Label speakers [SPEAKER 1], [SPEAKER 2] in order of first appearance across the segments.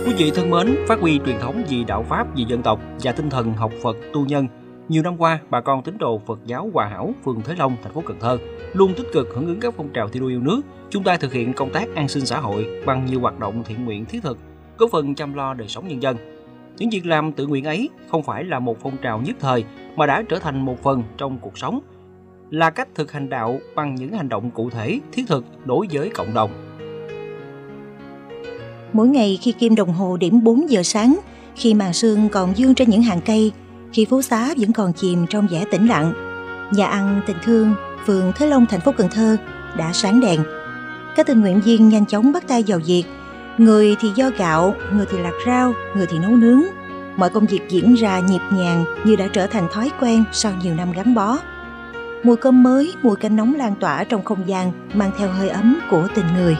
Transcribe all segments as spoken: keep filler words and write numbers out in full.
[SPEAKER 1] Quý vị thân mến, phát huy truyền thống vì đạo Pháp, vì dân tộc và tinh thần học Phật tu nhân, nhiều năm qua, bà con tín đồ Phật giáo Hòa Hảo, phường Thới Long, thành phố Cần Thơ luôn tích cực hưởng ứng các phong trào thi đua yêu nước, chung tay thực hiện công tác an sinh xã hội bằng nhiều hoạt động thiện nguyện thiết thực, góp phần chăm lo đời sống nhân dân. Những việc làm tự nguyện ấy không phải là một phong trào nhất thời mà đã trở thành một phần trong cuộc sống, là cách thực hành đạo bằng những hành động cụ thể, thiết thực đối với cộng đồng.
[SPEAKER 2] Mỗi ngày khi kim đồng hồ điểm bốn giờ sáng, khi màn sương còn dương trên những hàng cây, khi phố xá vẫn còn chìm trong vẻ tĩnh lặng, nhà ăn Tình Thương, phường Thới Long, thành phố Cần Thơ đã sáng đèn. Các tình nguyện viên nhanh chóng bắt tay vào việc, người thì vo gạo, người thì lặt rau, người thì nấu nướng. Mọi công việc diễn ra nhịp nhàng như đã trở thành thói quen sau nhiều năm gắn bó. Mùi cơm mới, mùi canh nóng lan tỏa trong không gian, mang theo hơi ấm của tình người.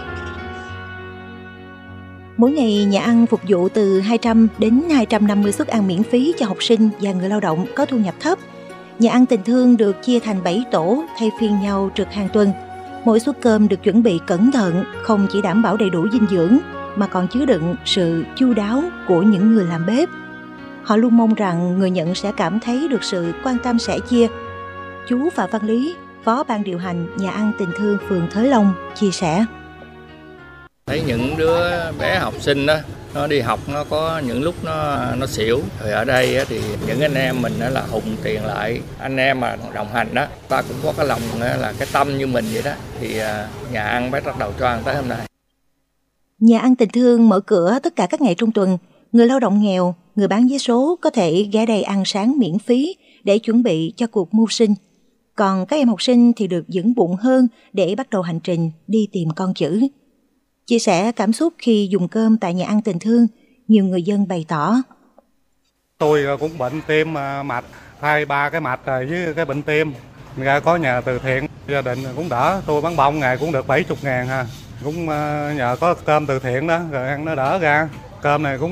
[SPEAKER 2] Mỗi ngày, nhà ăn phục vụ từ hai trăm đến hai trăm năm mươi suất ăn miễn phí cho học sinh và người lao động có thu nhập thấp. Nhà ăn Tình Thương được chia thành bảy tổ thay phiên nhau trực hàng tuần. Mỗi suất cơm được chuẩn bị cẩn thận, không chỉ đảm bảo đầy đủ dinh dưỡng mà còn chứa đựng sự chu đáo của những người làm bếp. Họ luôn mong rằng người nhận sẽ cảm thấy được sự quan tâm sẻ chia. Chú Phạm Văn Lý, Phó Ban điều hành nhà ăn Tình Thương phường Thới Long chia sẻ.
[SPEAKER 3] Thấy những đứa bé học sinh đó, nó đi học nó có những lúc nó nó xỉu. Rồi ở đây thì những anh em mình đó là hùng tiền lại. Anh em mà đồng hành đó, ta cũng có cái lòng là cái tâm như mình vậy đó. Thì nhà ăn bắt đầu cho ăn tới hôm nay.
[SPEAKER 2] Nhà ăn Tình Thương mở cửa tất cả các ngày trong tuần. Người lao động nghèo, người bán vé số có thể ghé đây ăn sáng miễn phí để chuẩn bị cho cuộc mưu sinh. Còn các em học sinh thì được vững bụng hơn để bắt đầu hành trình đi tìm con chữ. Chia sẻ cảm xúc khi dùng cơm tại nhà ăn Tình Thương, nhiều người dân bày tỏ.
[SPEAKER 4] Tôi cũng bệnh tim mạch, hai ba cái mạch với cái bệnh tim. Ra có nhà từ thiện, gia đình cũng đỡ. Tôi bán bông ngày cũng được bảy mươi ngàn ha. Cũng nhờ có cơm từ thiện đó, rồi ăn nó đỡ ra. Cơm này cũng